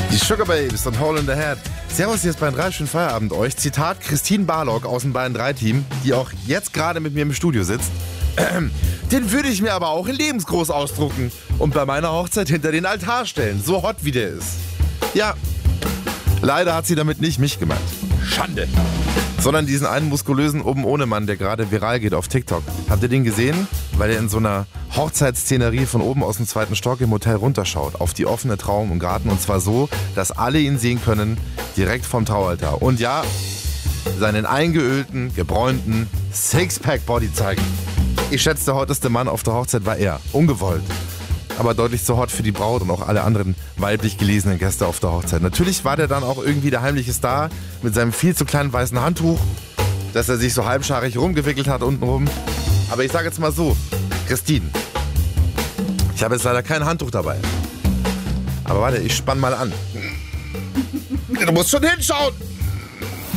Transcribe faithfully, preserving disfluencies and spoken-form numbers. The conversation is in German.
Die Sugar Babes und Hole in the Head. Servus, hier ist Bayern drei, schönen Feierabend euch. Zitat Christine Barlock aus dem Bayern drei Team, die auch jetzt gerade mit mir im Studio sitzt. Ähm, den würde ich mir aber auch in lebensgroß ausdrucken und bei meiner Hochzeit hinter den Altar stellen, so hot wie der ist. Ja, leider hat sie damit nicht mich gemeint. Schande. Sondern diesen einen muskulösen oben ohne Mann, der gerade viral geht auf TikTok. Habt ihr den gesehen? Weil er in so einer Hochzeitsszenerie von oben aus dem zweiten Stock im Hotel runterschaut, auf die offene Trauung im Garten, und zwar so, dass alle ihn sehen können, direkt vom Traualtar. Und ja, seinen eingeölten, gebräunten Sixpack-Body zeigen. Ich schätze, der hotteste Mann auf der Hochzeit war er. Ungewollt. Aber deutlich zu hot für die Braut und auch alle anderen weiblich gelesenen Gäste auf der Hochzeit. Natürlich war der dann auch irgendwie der heimliche Star mit seinem viel zu kleinen weißen Handtuch, das er sich so halbscharig rumgewickelt hat untenrum. Aber ich sage jetzt mal so, Christine, ich habe jetzt leider kein Handtuch dabei. Aber warte, ich spann mal an. Du musst schon hinschauen.